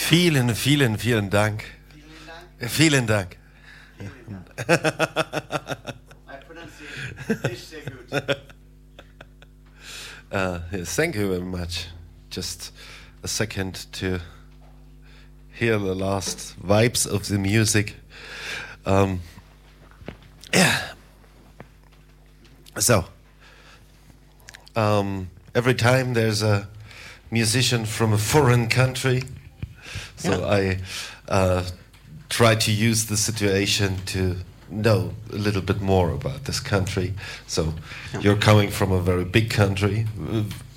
Vielen, vielen, vielen Dank. Vielen Dank. Vielen Dank. My pronunciation is sehr gut. Yes, thank you very much. Just a second to hear the last vibes of the music. Yeah. So, every time there's a musician from a foreign country, so I try to use the situation to know a little bit more about this country. So you're coming from a very big country,